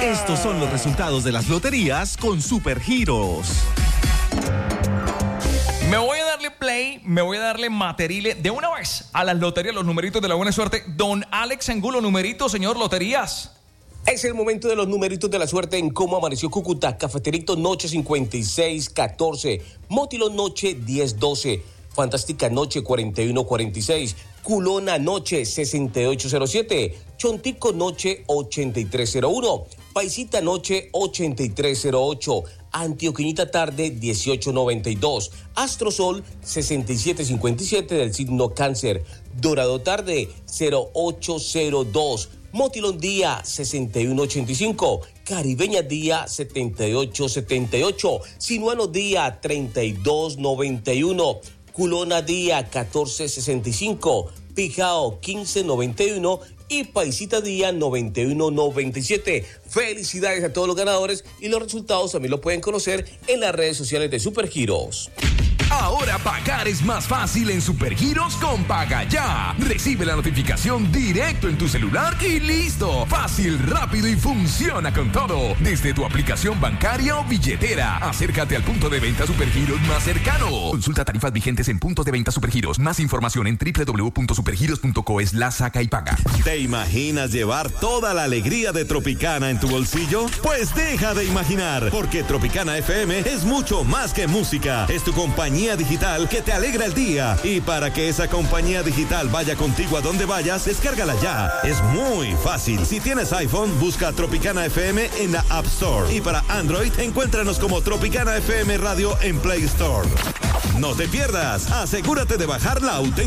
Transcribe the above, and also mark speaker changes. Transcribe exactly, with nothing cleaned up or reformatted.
Speaker 1: Estos son los resultados de las loterías con Supergiros.
Speaker 2: Me voy a darle play, me voy a darle materile de una vez a las loterías, los numeritos de la buena suerte. Don Alex Angulo, numerito, señor Loterías.
Speaker 3: Es el momento de los numeritos de la suerte en Cómo Amaneció Cúcuta. Cafeterito Noche cincuenta y seis catorce, Mótilo Noche diez doce, Fantástica Noche cuarenta y uno cuarenta y seis, Culona Noche sesenta y ocho cero siete, Chontico Noche ochenta y tres cero uno, Paisita Noche ochenta y tres cero ocho, Antioqueñita Tarde dieciocho noventa y dos, Astrosol sesenta y siete cincuenta y siete del signo Cáncer, Dorado Tarde cero ocho cero dos, Motilón Día sesenta y uno ochenta y cinco, Caribeña Día setenta y ocho setenta y ocho, Sinuano Día treinta y dos noventa y uno, Culona Día catorce sesenta y cinco, Pijao quince noventa y uno y Paisita Día noventa y uno noventa y siete. Felicidades a todos los ganadores y los resultados también lo pueden conocer en las redes sociales de Supergiros.
Speaker 4: Ahora pagar es más fácil en Supergiros con Paga Ya. Recibe la notificación directo en tu celular y listo. Fácil, rápido y funciona con todo. Desde tu aplicación bancaria o billetera. Acércate al punto de venta Supergiros más cercano. Consulta tarifas vigentes en puntos de venta Supergiros. Más información en doble u doble u doble u punto supergiros punto co slash saca y paga.
Speaker 5: ¿Te imaginas llevar toda la alegría de Tropicana en tu bolsillo? Pues deja de imaginar, porque Tropicana F M es mucho más que música. Es tu compañía digital que te alegra el día. Y para que esa compañía digital vaya contigo a donde vayas, descárgala ya. Es muy fácil. Si tienes iPhone, busca Tropicana F M en la App Store. Y para Android, encuéntranos como Tropicana F M Radio en Play Store. No te pierdas. Asegúrate de bajar la auténtica